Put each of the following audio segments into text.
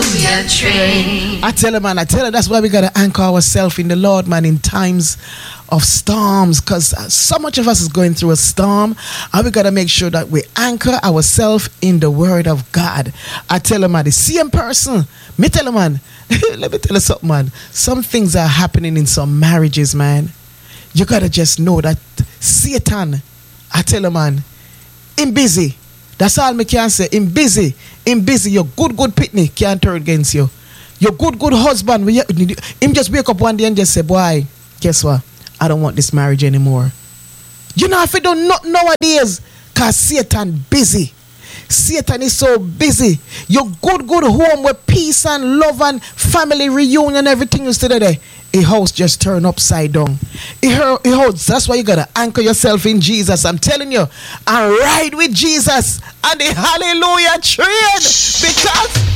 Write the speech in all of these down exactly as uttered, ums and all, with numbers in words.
hallelujah train. I tell you, man, I tell you, that's why we gotta anchor ourselves in the Lord, man, in times of storms, because so much of us is going through a storm, and we gotta make sure that we anchor ourselves in the Word of God. I tell you, man, the same person, me tell you, man, let me tell you something, man. Some things are happening in some marriages, man. You gotta just know that Satan, I tell you, man, him busy. That's all me can say. Him busy. Him busy. Your good, good pitney can't turn against you. Your good, good husband, him just wake up one day and just say, boy, guess what? I don't want this marriage anymore. You know, if you don't know nowadays, because Satan busy. Satan is so busy. Your good, good home with peace and love and family reunion, everything you see there, a house just turned upside down. A house, that's why you gotta anchor yourself in Jesus. I'm telling you, and ride with Jesus and the hallelujah train, because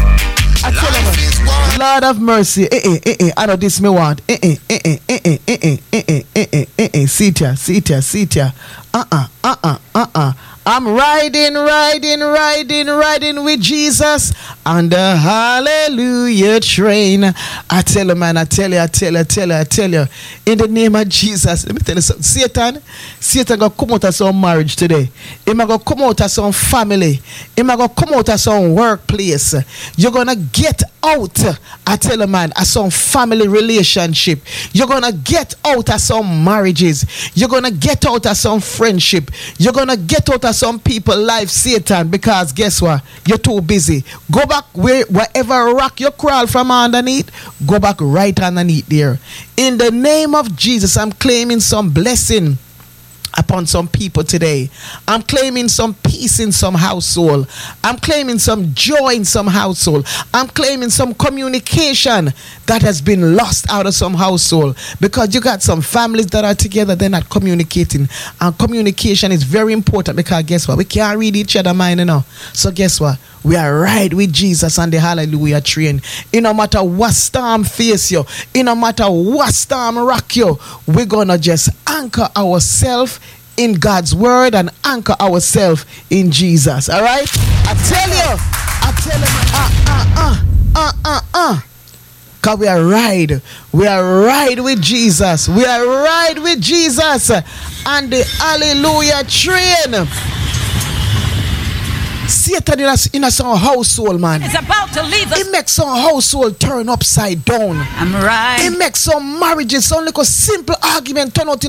I tell you, Lord of mercy, eh eh eh eh, I know this me want, eh eh eh eh eh eh eh eh eh eh eh eh eh, sit here, sit here, sit here, uh uh uh uh uh uh. I'm riding, riding, riding, riding with Jesus on the hallelujah train. I tell you, man, I tell you, I tell you, I tell you, I tell you, in the name of Jesus, let me tell you something. Satan, Satan gonna come out of some marriage today. He might gonna come out of some family. He might gonna come out of some workplace. You're gonna get out, I tell you, man, of some family relationship. You're gonna get out of some marriages. You're gonna get out of some friendship. You're gonna get out of some people life, Satan, because guess what? You're too busy. Go back where wherever rock you crawl from underneath, go back right underneath there. In the name of Jesus, I'm claiming some blessing upon some people today. I'm claiming some peace in some household. I'm claiming some joy in some household. I'm claiming some communication that has been lost out of some household, because you got some families that are together, they're not communicating, and communication is very important, because guess what? We can't read each other mind, you know. So guess what? We are right with Jesus on the hallelujah train. In no matter what storm face you, in no matter what storm rock you, we're gonna just anchor ourselves in God's word and anchor ourselves in Jesus. All right? I tell you, I tell you, uh, uh, uh, uh, uh, uh. Because we are ride, we are ride with Jesus. We are ride with Jesus on the hallelujah train. Satan in a, in a some household, man. It's about to leave us. It makes some household turn upside down. I'm right. It makes some marriages, some little simple argument turn out in